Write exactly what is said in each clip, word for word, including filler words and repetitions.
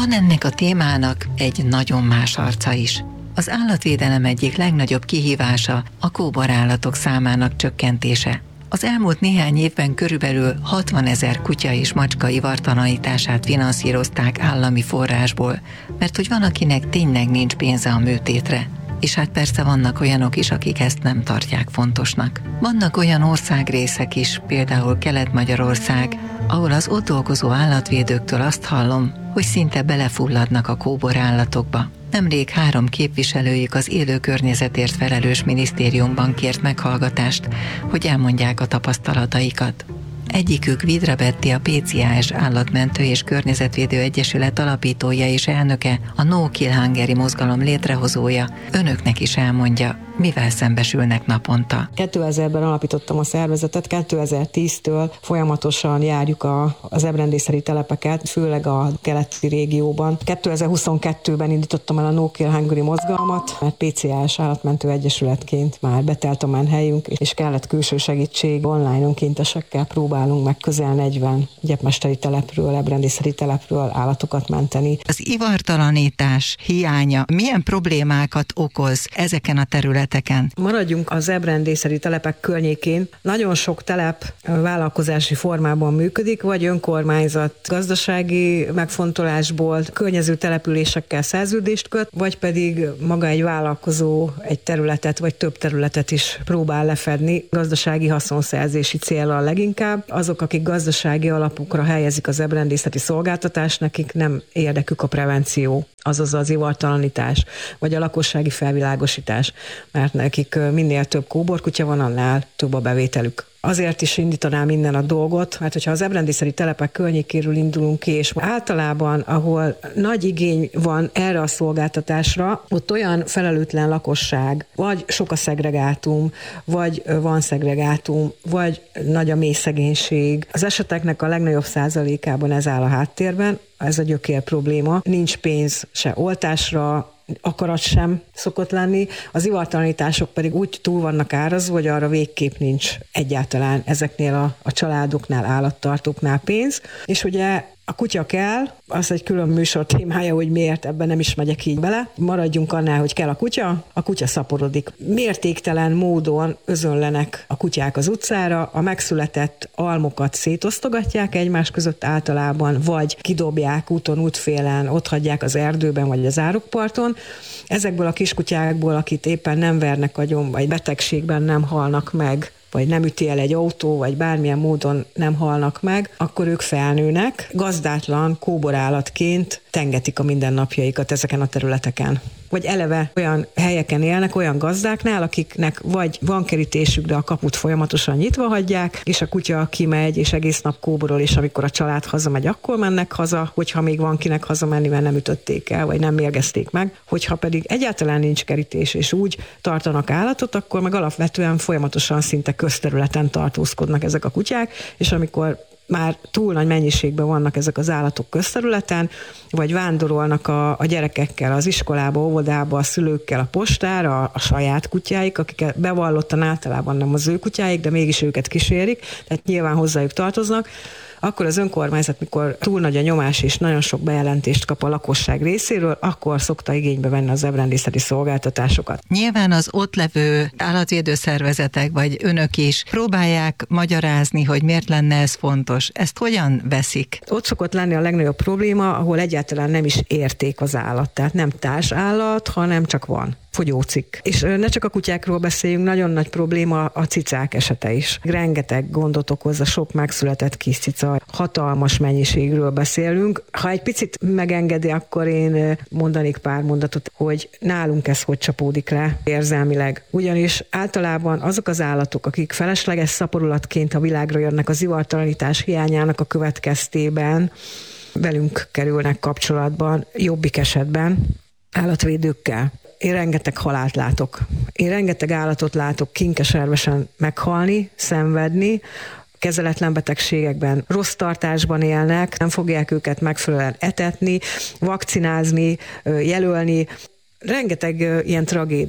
van ennek a témának egy nagyon más arca is. Az állatvédelem egyik legnagyobb kihívása a kóborállatok számának csökkentése. Az elmúlt néhány évben körülbelül hatvanezer kutya és macska ivartalanítását finanszírozták állami forrásból, mert hogy van, akinek tényleg nincs pénze a műtétre. És hát persze vannak olyanok is, akik ezt nem tartják fontosnak. Vannak olyan országrészek is, például Kelet-Magyarország, ahol az ott dolgozó állatvédőktől azt hallom, hogy szinte belefulladnak a kóborállatokba. Nemrég három képviselőjük az élő környezetért felelős minisztériumban kért meghallgatást, hogy elmondják a tapasztalataikat. Egyikük Vidra Betti, a pé cé á es Állatmentő és Környezetvédő Egyesület alapítója és elnöke, a No Kill Hungary mozgalom létrehozója. Önöknek is elmondja, mivel szembesülnek naponta. kétezerben alapítottam a szervezetet, kétezer-tíztől folyamatosan járjuk a, az ebrendészeti telepeket, főleg a keleti régióban. kétezer-huszonkettőben indítottam el a No Kill Hungary mozgalmat, mert pé cé á es Állatmentő Egyesületként már betelt a menhelyünk, és kellett külső segítség. Online önkéntesekkel próbálunk meg közel negyven gyepmesteri telepről, ebrendészeti telepről állatokat menteni. Az ivartalanítás hiánya milyen problémákat okoz ezeken a területeken? Maradjunk az ebrendészeti telepek környékén. Nagyon sok telep vállalkozási formában működik, vagy önkormányzat gazdasági megfontolásból környező településekkel szerződést köt, vagy pedig maga egy vállalkozó egy területet, vagy több területet is próbál lefedni gazdasági haszonszerzési céllal leginkább. Azok, akik gazdasági alapokra helyezik az ebrendészeti szolgáltatást, nekik nem érdekük a prevenció, azaz az ivartalanítás, vagy a lakossági felvilágosítás, mert nekik minél több kóborkutya van, annál több a bevételük. Azért is indítanám innen a dolgot, mert hogyha az ebrendészeti telepek környékéről indulunk ki, és általában, ahol nagy igény van erre a szolgáltatásra, ott olyan felelőtlen lakosság, vagy sok a szegregátum, vagy van szegregátum, vagy nagy a mély szegénység. Az eseteknek a legnagyobb százalékában ez áll a háttérben, ez a gyökér probléma. Nincs pénz se oltásra, akarat sem szokott lenni, az ivartalanítások pedig úgy túl vannak árazva, hogy arra végképp nincs egyáltalán ezeknél a, a családoknál, állattartóknál pénz, és ugye a kutya kell, az egy külön műsor témája, hogy miért, ebben nem is megyek így bele. Maradjunk annál, hogy kell a kutya, a kutya szaporodik. Mértéktelen módon özönlenek a kutyák az utcára, a megszületett almokat szétosztogatják egymás között általában, vagy kidobják úton, útfélen, ott hagyják az erdőben, vagy az árokparton. Ezekből a kiskutyákból, akit éppen nem vernek agyon, vagy betegségben nem halnak meg, vagy nem üti el egy autó, vagy bármilyen módon nem halnak meg, akkor ők felnőnek, gazdátlan kóborállatként tengetik a mindennapjaikat ezeken a területeken. Vagy eleve olyan helyeken élnek, olyan gazdáknál, akiknek vagy van kerítésük, de a kaput folyamatosan nyitva hagyják, és a kutya kimegy, és egész nap kóborol, és amikor a család hazamegy, akkor mennek haza, hogyha még van kinek hazamenni, mert nem ütötték el, vagy nem mérgezték meg. Hogyha pedig egyáltalán nincs kerítés, és úgy tartanak állatot, akkor meg alapvetően folyamatosan szinte közterületen tartózkodnak ezek a kutyák, és amikor már túl nagy mennyiségben vannak ezek az állatok közterületen, vagy vándorolnak a, a gyerekekkel az iskolába, óvodába, a szülőkkel a postára, a, a saját kutyáik, akiket bevallottan általában nem az ő kutyáik, de mégis őket kísérik, tehát nyilván hozzájuk tartoznak, akkor az önkormányzat, mikor túl nagy a nyomás és nagyon sok bejelentést kap a lakosság részéről, akkor szokta igénybe venni az ebrendészeti szolgáltatásokat. Nyilván az ott levő állatvédőszervezetek, vagy önök is próbálják magyarázni, hogy miért lenne ez fontos. Ezt hogyan veszik? Ott szokott lenni a legnagyobb probléma, ahol egyáltalán nem is érték az állat. Tehát nem társállat, hanem csak van. Fogyócikk. És ne csak a kutyákról beszéljünk, nagyon nagy probléma a cicák esete is. Rengeteg gondot okoz a sok megszületett kis cica, hatalmas mennyiségről beszélünk. Ha egy picit megengedi, akkor én mondanék pár mondatot, hogy nálunk ez hogy csapódik le érzelmileg. Ugyanis általában azok az állatok, akik felesleges szaporulatként a világra jönnek az ivartalanítás hiányának a következtében, velünk kerülnek kapcsolatban, jobbik esetben állatvédőkkel. Én rengeteg halált látok. Én rengeteg állatot látok kinkeservesen meghalni, szenvedni, kezeletlen betegségekben, rossz tartásban élnek, nem fogják őket megfelelően etetni, vakcinázni, jelölni. Rengeteg ilyen tragédia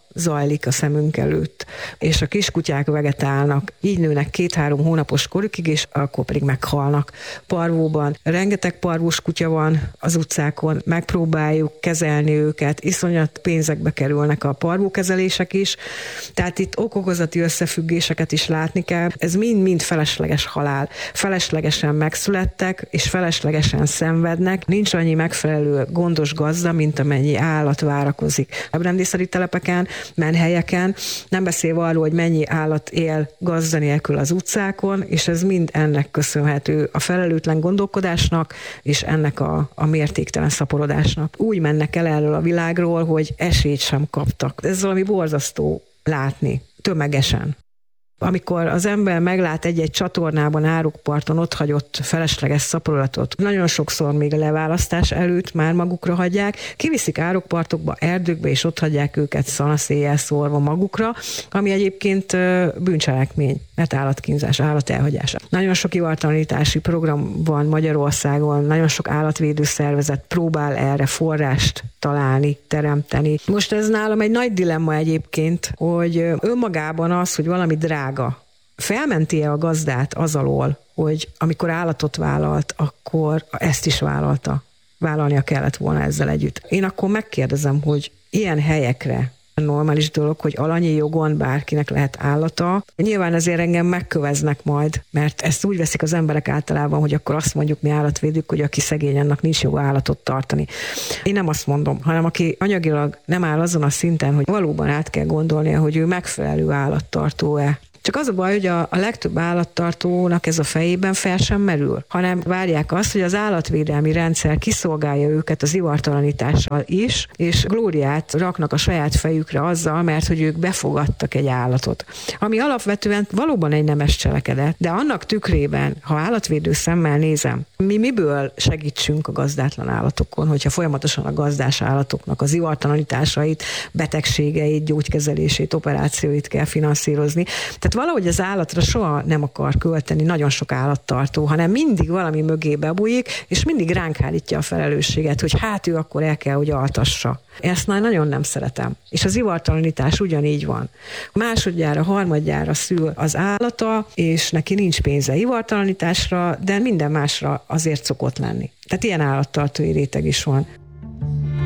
zajlik a szemünk előtt, és a kiskutyák vegetálnak, így nőnek két-három hónapos korukig, és akkor pedig meghalnak. Parvóban rengeteg parvós kutya van az utcákon, megpróbáljuk kezelni őket, iszonyat pénzekbe kerülnek a parvókezelések is, tehát itt okokozati összefüggéseket is látni kell. Ez mind-mind felesleges halál. Feleslegesen megszülettek, és feleslegesen szenvednek. Nincs annyi megfelelő gondos gazda, mint amennyi állat várakozik. A rendészeti telepeken, menhelyeken, nem beszélve arról, hogy mennyi állat él gazda nélkül az utcákon, és ez mind ennek köszönhető, a felelőtlen gondolkodásnak, és ennek a, a mértéktelen szaporodásnak. Úgy mennek el erről a világról, hogy esélyt sem kaptak. Ez valami borzasztó látni, tömegesen. Amikor az ember meglát egy-egy csatornában, árokparton ott hagyott felesleges szaporodatot, nagyon sokszor még a leválasztás előtt már magukra hagyják, kiviszik árokpartokba, erdőkbe, és ott hagyják őket szanaszéjjel szórva magukra, ami egyébként bűncselekmény, mert állatkínzás, állatelhagyás. Nagyon sok ivartalanítási program van Magyarországon, nagyon sok állatvédő szervezet próbál erre forrást találni, teremteni. Most ez nálam egy nagy dilemma egyébként, hogy önmagában az, hogy valami drága, felmenti-e a gazdát az alól, hogy amikor állatot vállalt, akkor ezt is vállalta. Vállalnia kellett volna ezzel együtt. Én akkor megkérdezem, hogy ilyen helyekre normális dolog, hogy alanyi jogon bárkinek lehet állata. Nyilván ezért engem megköveznek majd, mert ezt úgy veszik az emberek általában, hogy akkor azt mondjuk mi állatvédők, hogy aki szegény, annak nincs joga állatot tartani. Én nem azt mondom, hanem aki anyagilag nem áll azon a szinten, hogy valóban át kell gondolnia, hogy ő megfelelő állattartó-e. Csak az a baj, hogy a, a legtöbb állattartónak ez a fejében fel sem merül, hanem várják azt, hogy az állatvédelmi rendszer kiszolgálja őket az ivartalanítással is, és glóriát raknak a saját fejükre azzal, mert hogy ők befogadtak egy állatot. Ami alapvetően valóban egy nemes cselekedet, de annak tükrében, ha állatvédő szemmel nézem, mi miből segítsünk a gazdátlan állatokon, hogyha folyamatosan a gazdás állatoknak az ivartalanításait, betegségeit, gyógykezelését, operációit kell finanszírozni. Tehát valahogy az állatra soha nem akar költeni nagyon sok állattartó, hanem mindig valami mögé bebújik, és mindig ránk hárítja a felelősséget, hogy hát ő akkor el kell, hogy altassa. Ezt már nagyon nem szeretem. És az ivartalanítás ugyanígy van. Másodjára, harmadjára szül az állata, és neki nincs pénze ivartalanításra, de minden másra azért szokott lenni. Tehát ilyen állattartói réteg is van.